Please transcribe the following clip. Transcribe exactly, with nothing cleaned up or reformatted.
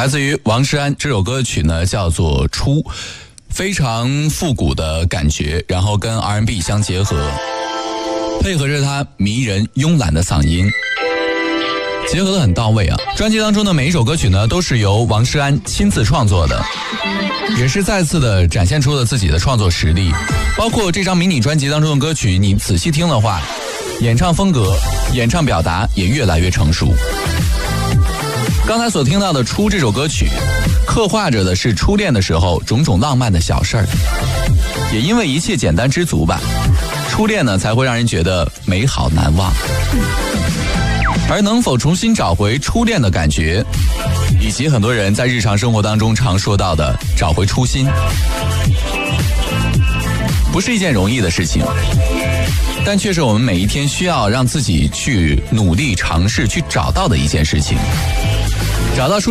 来自于王诗安，这首歌曲呢叫做《初》，非常复古的感觉，然后跟 R and B 相结合，配合着他迷人慵懒的嗓音，结合得很到位啊。专辑当中的每一首歌曲呢都是由王诗安亲自创作的，也是再次的展现出了自己的创作实力。包括这张迷你专辑当中的歌曲，你仔细听的话，演唱风格、演唱表达也越来越成熟。刚才所听到的《初》这首歌曲，刻画着的是初恋的时候种种浪漫的小事儿，也因为一切简单知足吧，初恋呢才会让人觉得美好难忘。而能否重新找回初恋的感觉，以及很多人在日常生活当中常说到的找回初心，不是一件容易的事情，但却是我们每一天需要让自己去努力尝试去找到的一件事情。找到